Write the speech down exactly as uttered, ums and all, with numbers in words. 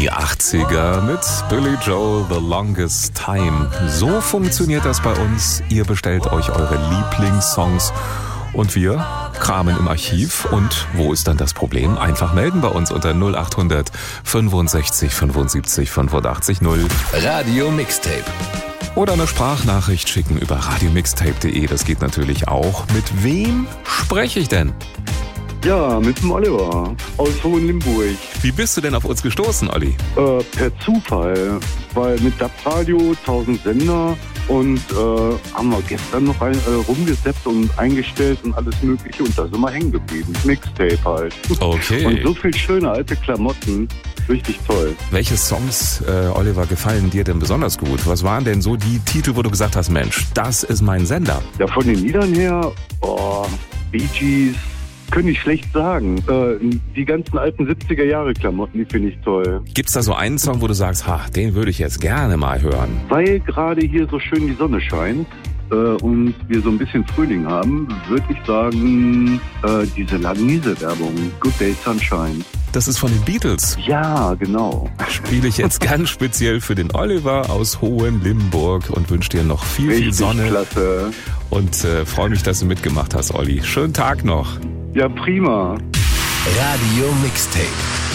Die achtziger mit Billy Joel, The Longest Time. So funktioniert das bei uns. Ihr bestellt euch eure Lieblingssongs und wir kramen im Archiv. Und wo ist dann das Problem? Einfach melden bei uns unter null acht hundert fünfundsechzig fünfundsiebzig fünfundachtzig null. Radio Mixtape. Oder eine Sprachnachricht schicken über radiomixtape punkt de. Das geht natürlich auch. Mit wem spreche ich denn? Ja, mit dem Oliver aus Hohenlimburg. Wie bist du denn auf uns gestoßen, Olli? Äh, per Zufall, weil mit D A B Radio, tausend Sender und äh, haben wir gestern noch ein, äh, rumgesetzt und eingestellt und alles mögliche und da sind wir hängen geblieben. Mixtape halt. Okay. Und so viel schöne alte Klamotten. Richtig toll. Welche Songs, äh, Oliver, gefallen dir denn besonders gut? Was waren denn so die Titel, wo du gesagt hast, Mensch, das ist mein Sender? Ja, von den Liedern her, oh, Bee Gees, könnte ich schlecht sagen. Äh, die ganzen alten siebziger-Jahre-Klamotten, die finde ich toll. Gibt's da so einen Song, wo du sagst, ha, den würde ich jetzt gerne mal hören? Weil gerade hier so schön die Sonne scheint äh, und wir so ein bisschen Frühling haben, würde ich sagen, äh, diese Langnese-Werbung, Good Day Sunshine. Das ist von den Beatles. Ja, genau. Spiele ich jetzt ganz speziell für den Oliver aus Hohenlimburg und wünsche dir noch viel, Richtig viel Sonne. Klasse. Und äh, freue mich, dass du mitgemacht hast, Olli. Schönen Tag noch. Ja, prima. Radio Mixtape.